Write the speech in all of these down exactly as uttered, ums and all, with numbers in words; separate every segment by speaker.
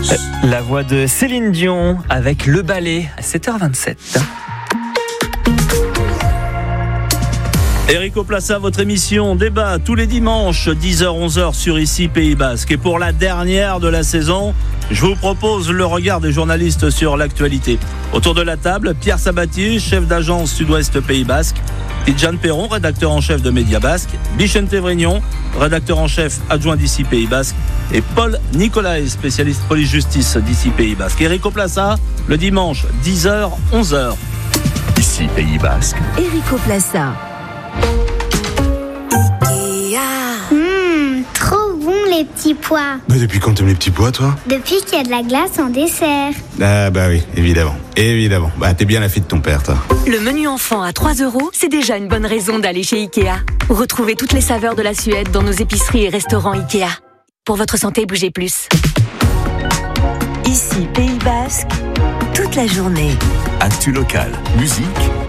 Speaker 1: La voix de Céline Dion avec Le Ballet à sept heures vingt-sept.
Speaker 2: Erico Plaça, votre émission débat tous les dimanches, dix heures onze heures sur Ici Pays Basque. Et pour la dernière de la saison, je vous propose le regard des journalistes sur l'actualité. Autour de la table, Pierre Sabatier, chef d'agence Sud-Ouest Pays Basque, Tidjane Perron, rédacteur en chef de Média Basque, Bichente Vrignon, rédacteur en chef adjoint d'Ici Pays Basque, et Paul Nicolai, spécialiste police-justice d'Ici Pays Basque. Erico Plaça, le dimanche, dix heures onze heures.
Speaker 3: Ici Pays Basque.
Speaker 4: Erico Plaça.
Speaker 5: Mmh, trop bon les petits pois.
Speaker 6: Mais depuis quand t'aimes les petits pois, toi?
Speaker 5: Depuis qu'il y a de la glace en dessert.
Speaker 6: Ah bah oui, évidemment, évidemment. Bah t'es bien la fille de ton père, toi.
Speaker 4: Le menu enfant à trois euros, c'est déjà une bonne raison d'aller chez Ikea. Retrouvez toutes les saveurs de la Suède dans nos épiceries et restaurants Ikea. Pour votre santé, bougez plus. Ici, Pays Basque, toute la journée.
Speaker 3: Actu locale, musique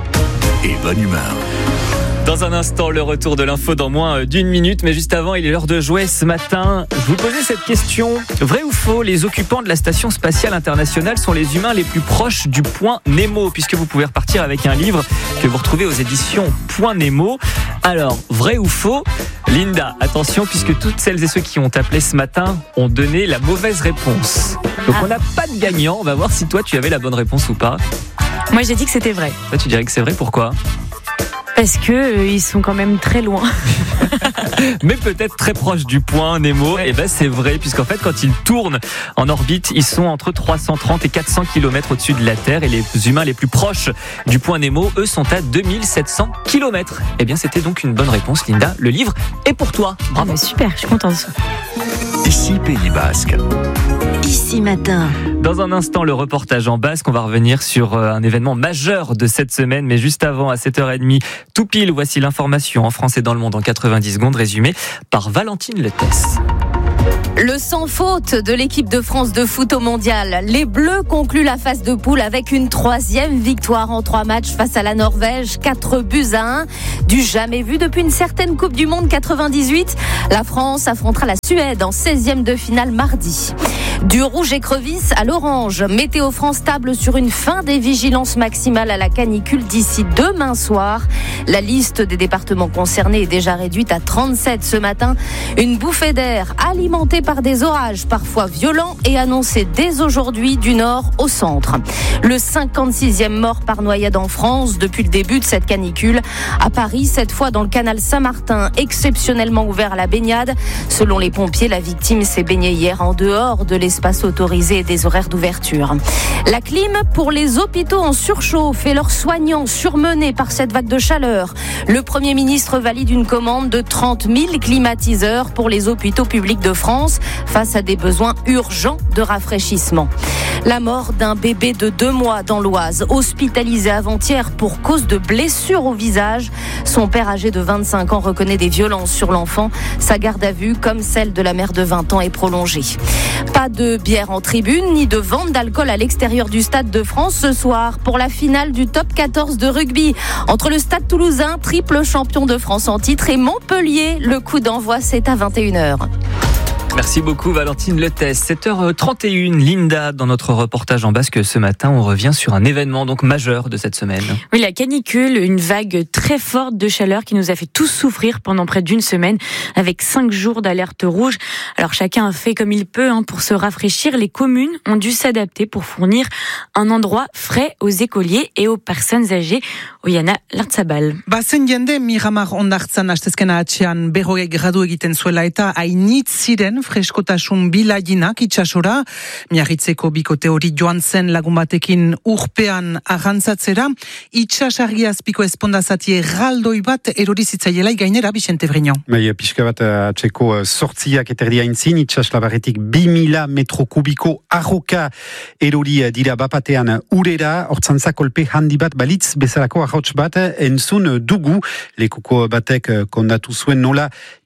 Speaker 3: et bonne humeur.
Speaker 1: Dans un instant, le retour de l'info dans moins d'une minute. Mais juste avant, il est l'heure de jouer ce matin. Je vous posais cette question. Vrai ou faux, les occupants de la Station Spatiale Internationale sont les humains les plus proches du point Nemo, puisque vous pouvez repartir avec un livre que vous retrouvez aux éditions Point Nemo. Alors, vrai ou faux? Linda, attention, puisque toutes celles et ceux qui ont appelé ce matin ont donné la mauvaise réponse. Donc on n'a pas de gagnant. On va voir si toi, tu avais la bonne réponse ou pas.
Speaker 7: Moi, j'ai dit que c'était vrai.
Speaker 1: Toi, tu dirais que c'est vrai, pourquoi?
Speaker 7: Parce que euh, ils sont quand même très loin.
Speaker 1: Mais peut-être très proche du point Nemo. Et ben c'est vrai, puisqu'en fait quand ils tournent en orbite, ils sont entre trois cent trente et quatre cents kilomètres au-dessus de la Terre, et les humains les plus proches du point Nemo, eux, sont à deux mille sept cents kilomètres. Eh bien c'était donc une bonne réponse, Linda. Le livre est pour toi. Bravo.
Speaker 7: Ah bah super, je suis contente.
Speaker 3: Ici Pays Basque.
Speaker 4: Ici matin.
Speaker 1: Dans un instant, le reportage en basque. On va revenir sur un événement majeur de cette semaine. Mais juste avant, à sept heures trente, tout pile, voici l'information en France et dans le monde en quatre-vingt-dix secondes, résumée par Valentine Letès.
Speaker 8: Le sans faute de l'équipe de France de foot au mondial. Les Bleus concluent la phase de poule avec une troisième victoire en trois matchs face à la Norvège, quatre buts à un. Du jamais vu depuis une certaine Coupe du Monde quatre-vingt-dix-huit. La France affrontera la Suède en seizième de finale mardi. Du rouge écrevisse à l'orange. Météo France table sur une fin des vigilances maximales à la canicule d'ici demain soir. La liste des départements concernés est déjà réduite à trente-sept ce matin. Une bouffée d'air alimentée par des orages parfois violents et annoncée dès aujourd'hui du nord au centre. Le cinquante-sixième mort par noyade en France depuis le début de cette canicule. À Paris, cette fois dans le canal Saint-Martin, exceptionnellement ouvert à la baignade. Selon les pompiers, la victime s'est baignée hier en dehors de l'espace autorisé et des horaires d'ouverture. La clim pour les hôpitaux en surchauffe et leurs soignants surmenés par cette vague de chaleur. Le Premier ministre valide une commande de trente mille climatiseurs pour les hôpitaux publics de France face à des besoins urgents de rafraîchissement. La mort d'un bébé de deux mois dans l'Oise, hospitalisé avant-hier pour cause de blessures au visage. Son père âgé de vingt-cinq ans reconnaît des violences sur l'enfant. Sa garde à vue, comme celle de la mère de vingt ans, est prolongée. Pas de bière en tribune, ni de vente d'alcool à l'extérieur du Stade de France ce soir pour la finale du top quatorze de rugby. Entre le Stade Toulousain, triple champion de France en titre, et Montpellier, le coup d'envoi c'est à vingt et une heures.
Speaker 1: Merci beaucoup Valentine Letès. sept heures trente et une, Linda, dans notre reportage en basque ce matin, on revient sur un événement donc majeur de cette semaine.
Speaker 7: Oui, la canicule, une vague très forte de chaleur qui nous a fait tous souffrir pendant près d'une semaine avec cinq jours d'alerte rouge. Alors chacun a fait comme il peut hein, pour se rafraîchir. Les communes ont dû s'adapter pour fournir un endroit frais aux écoliers et aux personnes âgées. Oiana Lartzabal.
Speaker 9: Bazen jende Miramar ondartzan astezkena atxean berrogei gradu egiten zuela eta hainitz ziren freskotasun bilaginak itsasora. Miarritzeko bikote hori joan zen lagun batekin urpean arrantzatzera. Itsasargi azpiko espondazati erraldoi bat erori zitzaiela gainera Bichente Vrignon.
Speaker 10: Bai, pixka bat atxeko sortziak eterdi haintzin, itsaslabarretik bi mila metro kubiko arroka erori dira bapatean urera, hortzantza kolpe handi bat balitz bezalako ahots bat entzun dugu. Lekuko batek kondatu zuen nola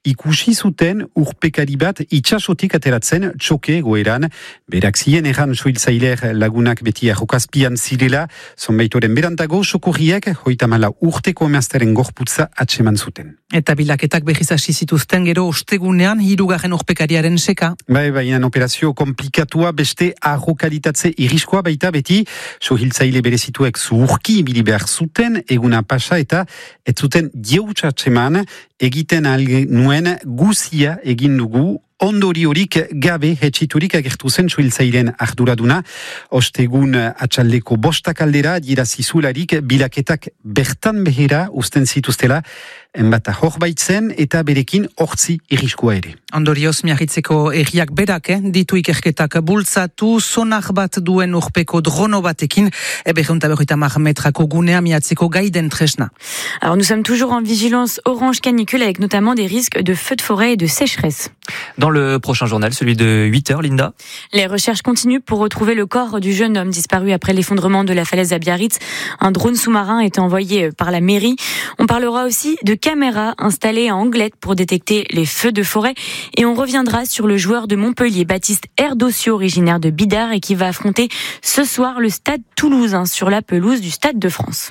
Speaker 10: ikusi zuten urpekari bat itxasotik ateratzen txoke goeran. Berak zien erran suhiltzailer lagunak beti arrokazpian zirela, zonbaitoren berantago sokorriek hoitamala urteko emazteren gorputza atseman zuten.
Speaker 9: Eta bilaketak behiz hasi zituzten gero ostegunean hirugarren urpekariaren seka.
Speaker 10: Bai, baina operazio komplikatua beste arrokalitatze iriskoa baita beti, sohiltzaile berezituek zuhurki ibili behar zuten, eguna pasa eta ez zuten jeutxatzeman, egiten alge nuen guzia egin dugu, ondori horik gabe hetxiturik agertu zen suhiltzaileen arduraduna. Ostegun atxaldeko bostak aldera, dirazizularik bilaketak bertan behera usten zituztela, enbata hor baitzen eta berekin hortzi iriskua ere.
Speaker 9: Ondorioz, Miarritzeko erriak berak, eh, ditu ikerketak bultzatu, sonar bat duen urpeko drono batekin, eberreunta berroita mar metrako gunea miatzeko gaiden tresna.
Speaker 7: Alors nous sommes toujours en vigilance orange canicule avec notamment des risques de feux de forêt et de sécheresse.
Speaker 1: Dans le prochain journal, celui de huit heures, Linda.
Speaker 7: Les recherches continuent pour retrouver le corps du jeune homme disparu après l'effondrement de la falaise à Biarritz. Un drone sous-marin est envoyé par la mairie. On parlera aussi de caméras installées à Anglette pour détecter les feux de forêt. Et on reviendra sur le joueur de Montpellier, Baptiste Erdossio, originaire de Bidart et qui va affronter ce soir le Stade Toulousain sur la pelouse du Stade de France.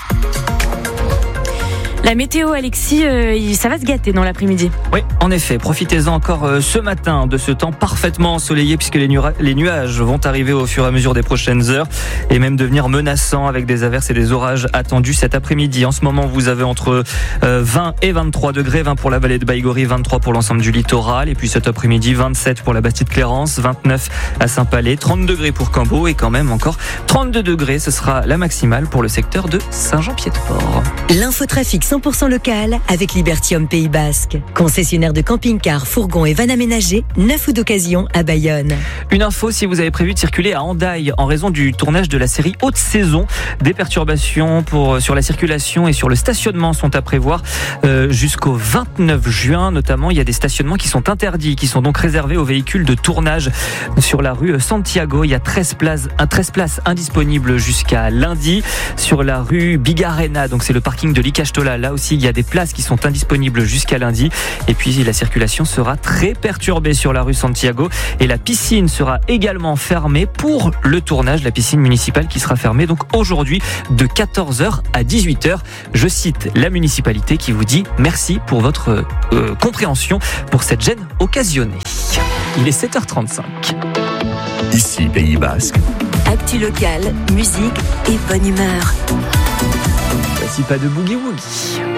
Speaker 7: La météo, Alexis, euh, ça va se gâter dans l'après-midi.
Speaker 1: Oui, en effet. Profitez-en encore euh, ce matin de ce temps parfaitement ensoleillé puisque les, nura- les nuages vont arriver au fur et à mesure des prochaines heures et même devenir menaçants avec des averses et des orages attendus cet après-midi. En ce moment, vous avez entre euh, vingt et vingt-trois degrés, vingt pour la vallée de Baïgorry, vingt-trois pour l'ensemble du littoral. Et puis cet après-midi, vingt-sept pour la Bastide-Clérance, vingt-neuf à Saint-Palais, trente degrés pour Cambo et quand même encore trente-deux degrés. Ce sera la maximale pour le secteur de Saint-Jean-Pied-de-Port.
Speaker 11: L'infotrafic cent pour cent local avec Libertium Pays Basque. Concessionnaire de camping-car, fourgons et vannes aménagées, neuf ou d'occasion à Bayonne.
Speaker 1: Une info si vous avez prévu de circuler à Hendaye en raison du tournage de la série Haute Saison. Des perturbations pour, sur la circulation et sur le stationnement sont à prévoir euh, jusqu'au vingt-neuf juin. Notamment, il y a des stationnements qui sont interdits, qui sont donc réservés aux véhicules de tournage sur la rue Santiago. Il y a treize places, treize places indisponibles jusqu'à lundi. Sur la rue Bigarena, donc c'est le parking de l'Icastola. Là aussi, il y a des places qui sont indisponibles jusqu'à lundi. Et puis, la circulation sera très perturbée sur la rue Santiago. Et la piscine sera également fermée pour le tournage. La piscine municipale qui sera fermée donc aujourd'hui de quatorze heures à dix-huit heures. Je cite la municipalité qui vous dit merci pour votre euh, compréhension pour cette gêne occasionnée. Il est sept heures trente-cinq.
Speaker 3: Ici, Pays Basque.
Speaker 11: Actu local, musique et bonne humeur.
Speaker 1: Voici pas de boogie-woogie.